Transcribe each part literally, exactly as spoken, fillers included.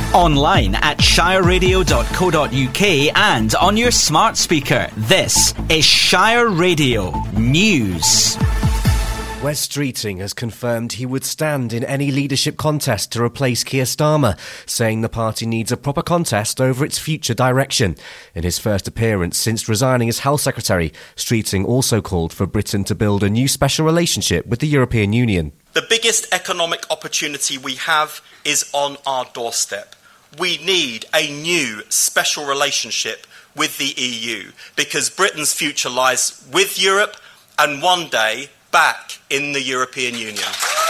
Online at shire radio dot co dot uk and on your smart speaker. This is Shire Radio News. Wes Streeting has confirmed he would stand in any leadership contest to replace Keir Starmer, saying the party needs a proper contest over its future direction. In his first appearance since resigning as Health Secretary, Streeting also called for Britain to build a new special relationship with the European Union. The biggest economic opportunity we have is on our doorstep. We need a new special relationship with the E U because Britain's future lies with Europe and one day back in the European Union.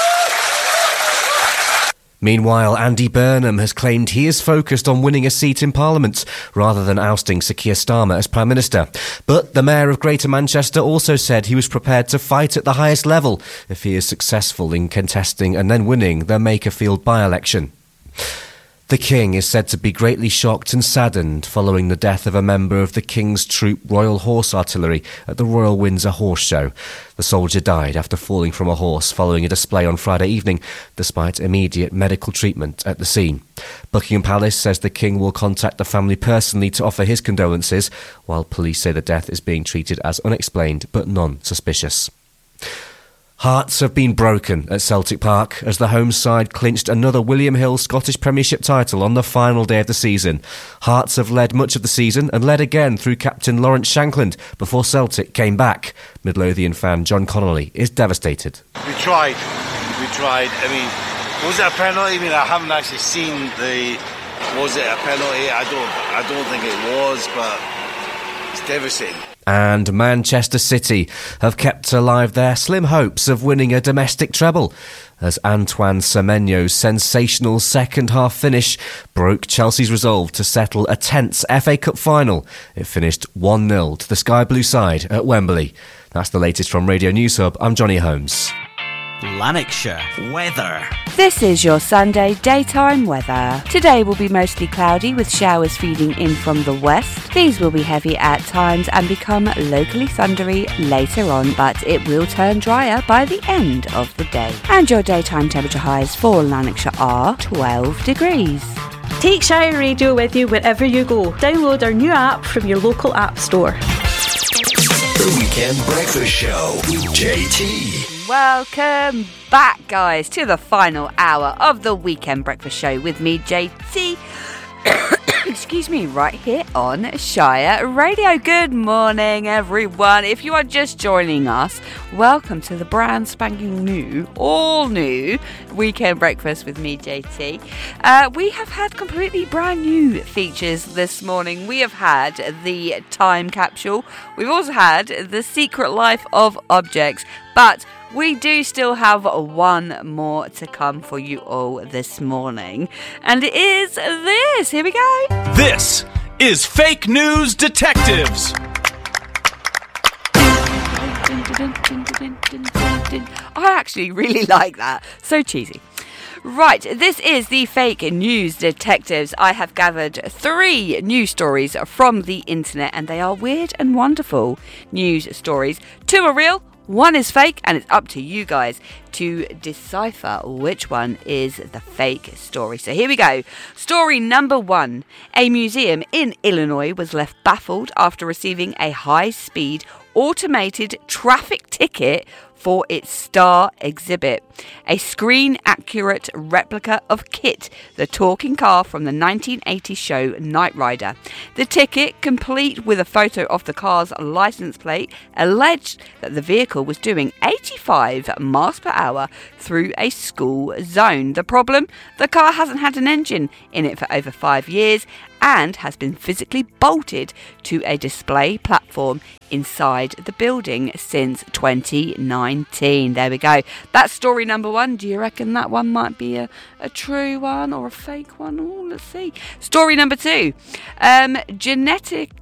Meanwhile, Andy Burnham has claimed he is focused on winning a seat in Parliament rather than ousting Sir Keir Starmer as Prime Minister. But the Mayor of Greater Manchester also said he was prepared to fight at the highest level if he is successful in contesting and then winning the Makerfield by-election. The King is said to be greatly shocked and saddened following the death of a member of the King's Troop Royal Horse Artillery at the Royal Windsor Horse Show. The soldier died after falling from a horse following a display on Friday evening, despite immediate medical treatment at the scene. Buckingham Palace says the King will contact the family personally to offer his condolences, while police say the death is being treated as unexplained but non-suspicious. Hearts have been broken at Celtic Park as the home side clinched another William Hill Scottish Premiership title on the final day of the season. Hearts have led much of the season and led again through captain Lawrence Shankland before Celtic came back. Midlothian fan John Connolly is devastated. We tried. We tried. I mean, was it a penalty? I mean, I haven't actually seen the... Was it a penalty? I don't, I don't think it was, but it's devastating. And Manchester City have kept alive their slim hopes of winning a domestic treble as Antoine Semenyo's sensational second-half finish broke Chelsea's resolve to settle a tense F A Cup final. It finished one nil to the Sky Blue side at Wembley. That's the latest from Radio News Hub. I'm Johnny Holmes. Lanarkshire weather. This is your Sunday daytime weather. Today will be mostly cloudy with showers feeding in from the west. These will be heavy at times and become locally thundery later on, but it will turn drier by the end of the day. And your daytime temperature highs for Lanarkshire are twelve degrees. Take Shire Radio with you wherever you go. Download our new app from your local app store. The Weekend Breakfast Show with J T. Welcome back, guys, to the final hour of the Weekend Breakfast Show with me, J T. Excuse me, right here on Shire Radio. Good morning, everyone. If you are just joining us, welcome to the brand spanking new, all new Weekend Breakfast with me, J T. Uh, we have had completely brand new features this morning. We have had the time capsule. We've also had the secret life of objects, but we do still have one more to come for you all this morning. And it is this. Here we go. This is Fake News Detectives. I actually really like that. So cheesy. Right, this is the Fake News Detectives. I have gathered three news stories from the internet, and they are weird and wonderful news stories. Two are real. One is fake, and it's up to you guys to decipher which one is the fake story. So here we go. Story number one. A museum in Illinois was left baffled after receiving a high-speed automated traffic ticket for its star exhibit. A screen-accurate replica of KITT, the talking car from the nineteen eighty show Knight Rider. The ticket, complete with a photo of the car's license plate, alleged that the vehicle was doing eighty-five miles per hour through a school zone. The problem? The car hasn't had an engine in it for over five years and has been physically bolted to a display platform inside the building since twenty nineteen. There we go. That's story number one. Do you reckon that one might be a, a true one or a fake one? Oh, let's see. Story number two. Um, genetic,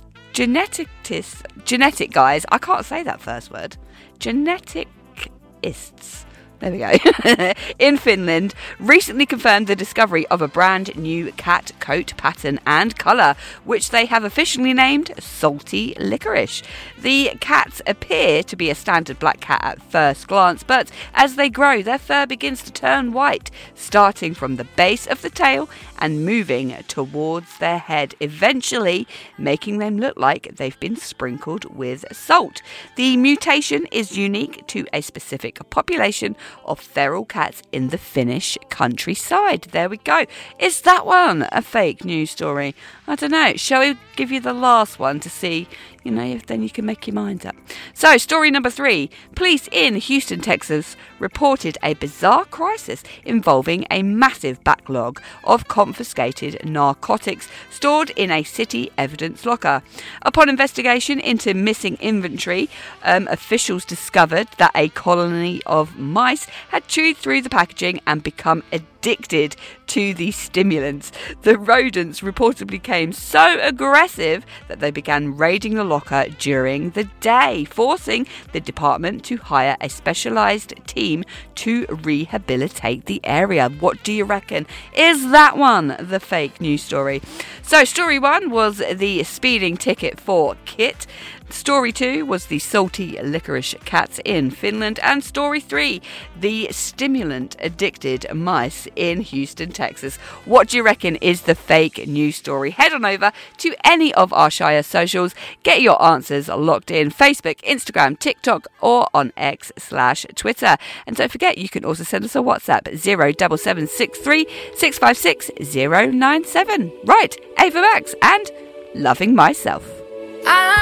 geneticists, genetic guys, I can't say that first word. Geneticists There we go. In Finland, recently confirmed the discovery of a brand new cat coat pattern and colour, which they have officially named Salty Licorice. The cats appear to be a standard black cat at first glance, but as they grow, their fur begins to turn white, starting from the base of the tail and moving towards their head, eventually making them look like they've been sprinkled with salt. The mutation is unique to a specific population of feral cats in the Finnish countryside. There we go. Is that one a fake news story? I don't know. Shall we give you the last one to see, you know, if then you can make your mind up. So, story number three. Police in Houston, Texas reported a bizarre crisis involving a massive backlog of confiscated narcotics stored in a city evidence locker. Upon investigation into missing inventory, um, officials discovered that a colony of mice had chewed through the packaging and become addicted to the stimulants. The rodents reportedly became so aggressive that they began raiding the locker during the day, forcing the department to hire a specialised team to rehabilitate the area. What do you reckon? Is that one the fake news story? So story one was the speeding ticket for Kit. Story two was the salty licorice cats in Finland. And story three, the stimulant addicted mice in Houston, Texas. What do you reckon is the fake news story? Head on over to any of our Shire socials. Get your answers locked in. Facebook, Instagram, TikTok, or on X slash Twitter. And don't forget, you can also send us a WhatsApp, zero seven seven six three six five six zero nine seven. Right, Ava Max and Loving Myself.